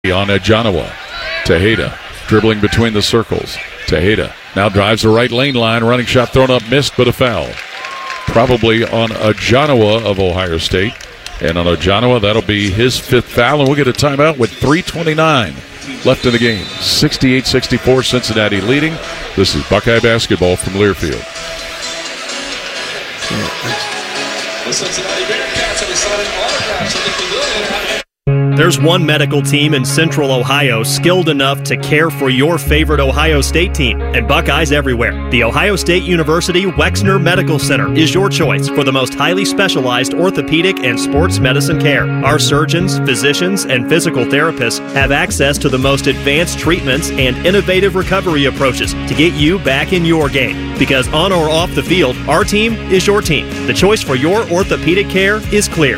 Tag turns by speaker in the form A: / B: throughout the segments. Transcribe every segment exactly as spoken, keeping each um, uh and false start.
A: on Ajanawa. Tejeda dribbling between the circles. Tejeda now drives the right lane line. Running shot thrown up, missed, but a foul. Probably on Ajanawa of Ohio State. And on Ajanawa, that'll be his fifth foul. And we'll get a timeout with three twenty-nine left in the game. sixty-eight sixty-four, Cincinnati leading. This is Buckeye basketball from Learfield.
B: The Cincinnati Bearcats are signing autographs at the pavilion.
C: There's one medical team in Central Ohio skilled enough to care for your favorite Ohio State team, and Buckeyes everywhere. The Ohio State University Wexner Medical Center is your choice for the most highly specialized orthopedic and sports medicine care. Our surgeons, physicians, and physical therapists have access to the most advanced treatments and innovative recovery approaches to get you back in your game. Because on or off the field, our team is your team. The choice for your orthopedic care is clear.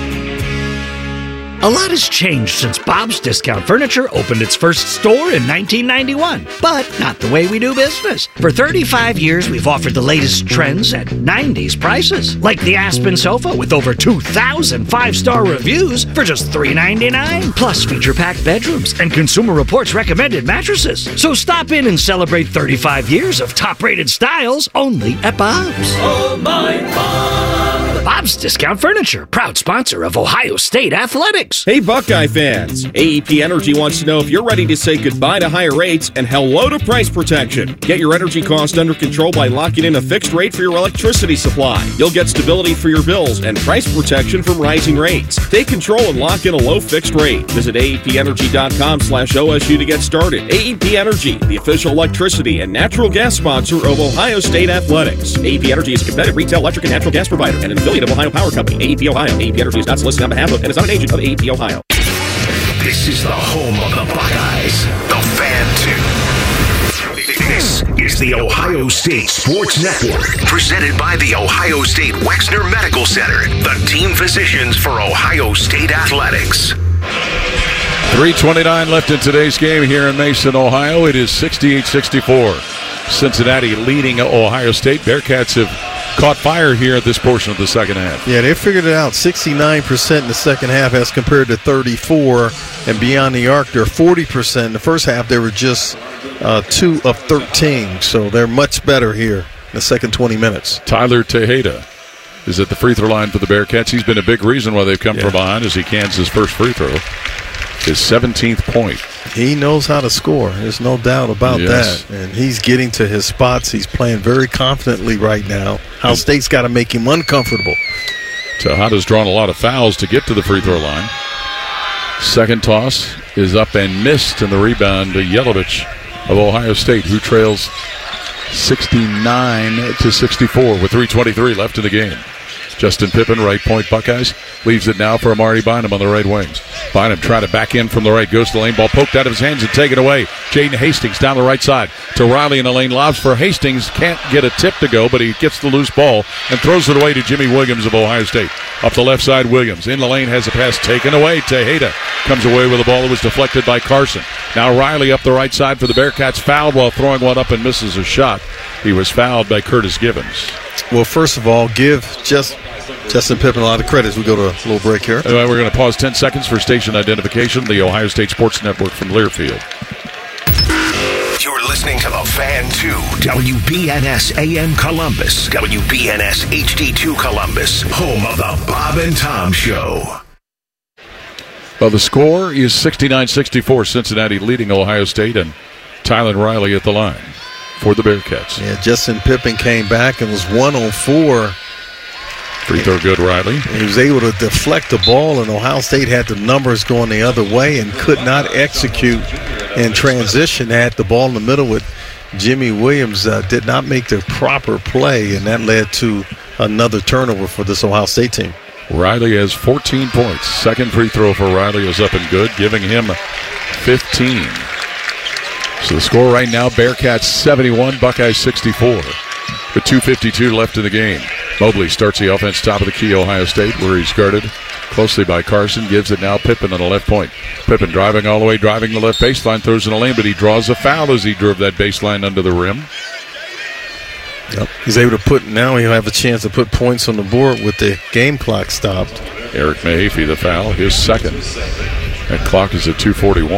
D: A lot has changed since Bob's Discount Furniture opened its first store in nineteen ninety-one, but not the way we do business. For thirty-five years, we've offered the latest trends at nineties prices, like the Aspen sofa with over two thousand five-star reviews for just three ninety-nine, plus feature-packed bedrooms and Consumer Reports recommended mattresses. So stop in and celebrate thirty-five years of top-rated styles only at Bob's.
B: Oh, my Bob!
D: Bob's Discount Furniture, proud sponsor of Ohio State Athletics.
E: Hey Buckeye fans, A E P Energy wants to know if you're ready to say goodbye to higher rates and hello to price protection. Get your energy cost under control by locking in a fixed rate for your electricity supply. You'll get stability for your bills and price protection from rising rates. Take control and lock in a low fixed rate. Visit A E P energy dot com slash O S U to get started. A E P Energy, the official electricity and natural gas sponsor of Ohio State Athletics. A E P Energy is a competitive retail electric and natural gas provider and an affiliate of Ohio Power Company. A E P Ohio. A E P Energy is not solicited on behalf of and is not an agent of A E P Ohio.
F: This is the home of the Buckeyes, the Fan two. This is the Ohio State Sports Network, presented by the Ohio State Wexner Medical Center, the team physicians for Ohio State Athletics.
A: three twenty-nine left in today's game here in Mason, Ohio. It is sixty-eight sixty-four. Cincinnati leading Ohio State. Bearcats have caught fire here at this portion of the second half.
G: Yeah, they figured it out. sixty-nine percent in the second half as compared to thirty-four. And beyond the arc, they're forty percent. In the first half, they were just uh, two of thirteen. So they're much better here in the second twenty minutes.
A: Tyler Tejeda is at the free throw line for the Bearcats. He's been a big reason why they've come
G: yeah.
A: from behind as he cans his first free throw. His seventeenth point.
G: He knows how to score. There's no doubt about
A: yes.
G: that. And he's getting to his spots. He's playing very confidently right now. Ohio State's got to make him uncomfortable.
A: Tejada's drawn a lot of fouls to get to the free throw line. Second toss is up and missed, and the rebound to Yelovich of Ohio State, who trails sixty-nine to sixty-four with three twenty-three left in the game. Justin Pippen, right point Buckeyes, leaves it now for Amari Bynum on the right wings. Bynum trying to back in from the right, goes to the lane, ball poked out of his hands and taken away. Jaden Hastings down the right side to Riley in the lane, lobs for Hastings, can't get a tip to go, but he gets the loose ball and throws it away to Jimmy Williams of Ohio State. Up the left side, Williams in the lane, has a pass taken away. Tejeda comes away with the ball that was deflected by Carson. Now Riley up the right side for the Bearcats, fouled while throwing one up and misses a shot. He was fouled by Curtis Gibbons.
G: Well, first of all, give just Justin Pippen a lot of credit as we go to a little break here.
A: Anyway, we're going to pause ten seconds for station identification. The Ohio State Sports Network from Learfield.
F: You're listening to the Fan two, W B N S A M Columbus, W B N S H D two Columbus, home of the Bob and Tom Show.
A: Well, the score is sixty-nine sixty-four. Cincinnati leading Ohio State, and Tylen Riley at the line for the Bearcats.
G: Yeah, Justin Pippen came back and was one on four.
A: Free throw good, Riley.
G: He was able to deflect the ball, and Ohio State had the numbers going the other way and could not execute in transition. Had the ball in the middle with Jimmy Williams, uh, did not make the proper play, and that led to another turnover for this Ohio State team.
A: Riley has fourteen points. Second free throw for Riley is up and good, giving him fifteen. So the score right now, Bearcats seventy-one, Buckeyes sixty-four. With two fifty-two left in the game. Mobley starts the offense top of the key, Ohio State, where he's guarded closely by Carson. Gives it now Pippen on the left point. Pippen driving all the way, driving the left baseline, throws in a lane, but he draws a foul as he drove that baseline under the rim.
G: Yep. He's able to put, now he'll have a chance to put points on the board with the game clock stopped.
A: Eric Mahaffey, the foul, his second. That clock is at two forty-one.